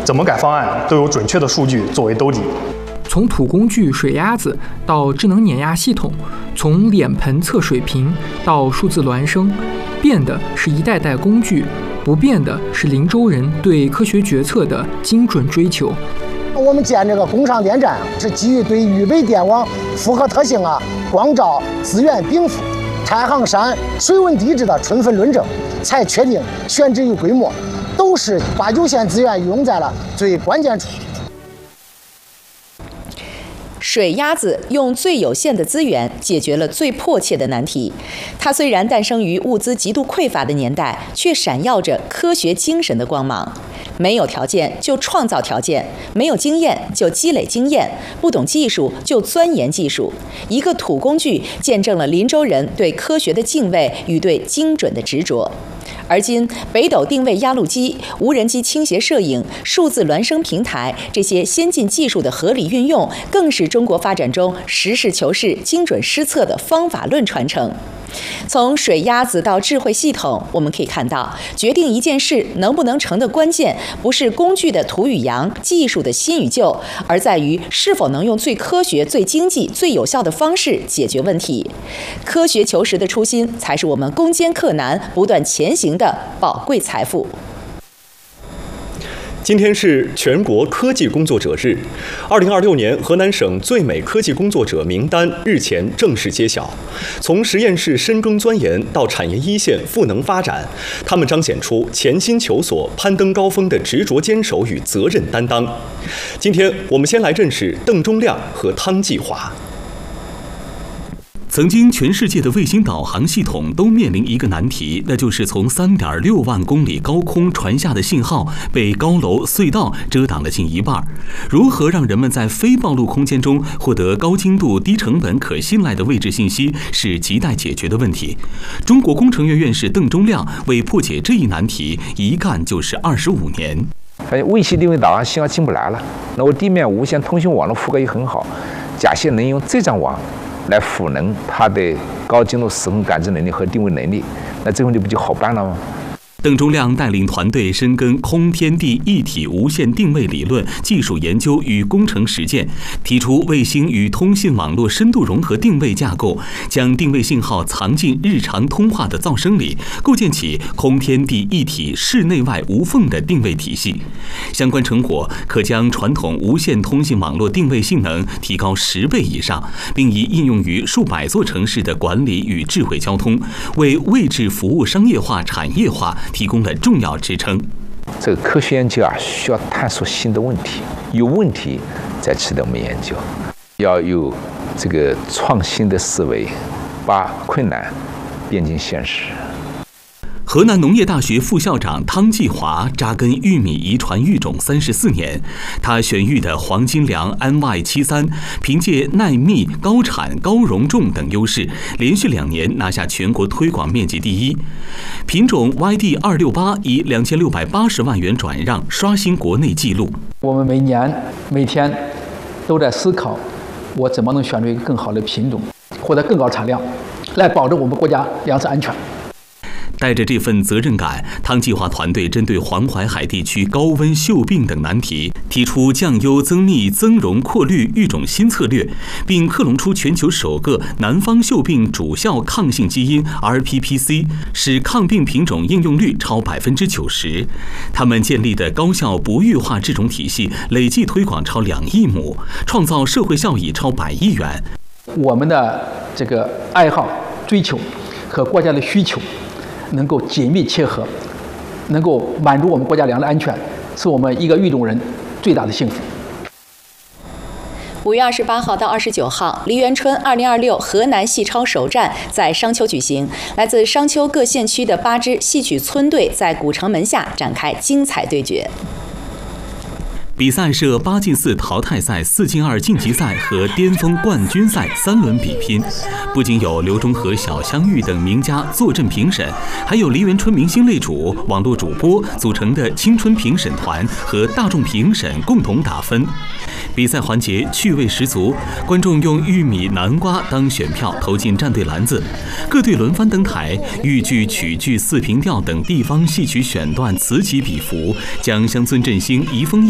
怎么改方案都有准确的数据作为兜底。 从土工具水鸭子到智能碾压系统，从脸盆测水平到数字孪生，变的是一代代工具，不变的是林州人对科学决策的精准追求。 我们建这个工商电站是基于对预备电网复合特性光照资源禀赋、太行山水文地质的充分论证，才确定选址与规模，都是把有限资源用在了最关键处。 水鸭子用最有限的资源解决了最迫切的难题。它虽然诞生于物资极度匮乏的年代，却闪耀着科学精神的光芒。没有条件就创造条件，没有经验就积累经验，不懂技术就钻研技术。一个土工具见证了林州人对科学的敬畏与对精准的执着。而今，北斗定位压路机、无人机倾斜摄影、数字孪生平台这些先进技术的合理运用，更是中国发展中实事求是、精准施策的方法论传承。从水鸭子到智慧系统，我们可以看到，决定一件事能不能成的关键，不是工具的土与洋、技术的新与旧，而在于是否能用最科学、最经济、最有效的方式解决问题。科学求实的初心，才是我们攻坚克难、不断前行的宝贵财富。 今天是全国科技工作者日，2026年河南省最美科技工作者名单日前正式揭晓。从实验室深耕钻研到产业一线赋能发展，他们彰显出潜心求索、攀登高峰的执着坚守与责任担当。今天我们先来认识邓中亮和汤继华。 曾经，全世界的卫星导航系统都面临一个难题，那就是从3.6万公里高空传下的信号被高楼、隧道遮挡了近一半。如何让人们在非暴露空间中获得高精度、低成本、可信赖的位置信息，是亟待解决的问题。中国工程院院士邓中亮为破解这一难题，一干就是25年。 发现卫星定位导航信号进不来了，那我地面无线通讯网络覆盖也很好，假设能用这张网来赋能它的高精度时空感知能力和定位能力，那这个问题不就好办了吗？ 邓中亮带领团队深耕空天地一体无线定位理论、技术研究与工程实践，提出卫星与通信网络深度融合定位架构，将定位信号藏进日常通话的噪声里，构建起空天地一体、室内外无缝的定位体系。相关成果可将传统无线通信网络定位性能提高10倍以上，并已应用于数百座城市的管理与智慧交通，为位置服务商业化、产业化提供了重要支撑。 这个科学研究需要探索新的问题，有问题再值得我们研究，要有这个创新的思维，把困难变进现实。 河南农业大学副校长汤继华扎根玉米遗传育种34年，他选育的黄金粮 NY73，凭借耐密、高产、高容重等优势，连续2年拿下全国推广面积第1。品种 YD268以2680万元转让，刷新国内纪录。 我们每天都在思考，我怎么能选出一个更好的品种，获得更高产量，来保证我们国家粮食安全。 带着这份责任感，汤继华团队针对黄淮海地区高温锈病等难题，提出降优增密增容扩绿育种新策略，并克隆出全球首个南方锈病主效抗性基因 RPPC， 使抗病品种应用率超90%。他们建立的高效不育化制种体系，累计推广超2亿亩，创造社会效益超100亿元。 我们的这个爱好、追求和国家的需求能够紧密切合，能够满足我们国家粮食安全，是我们一个育种人最大的幸福。 5月28号到29号，梨园春2026河南戏超首站在商丘举行。来自商丘各县区的8支戏曲村队在古城门下展开精彩对决。 比赛设8进4淘汰赛、4进2晋级赛和巅峰冠军赛3轮比拼。不仅有刘忠和、小香玉等名家坐镇评审，还有梨园春明星类主、网络主播组成的青春评审团和大众评审共同打分。比赛环节趣味十足，观众用玉米、南瓜当选票投进战队篮子，各队轮番登台，豫剧、曲剧、四平调等地方戏曲选段此起彼伏，将乡村振兴、移风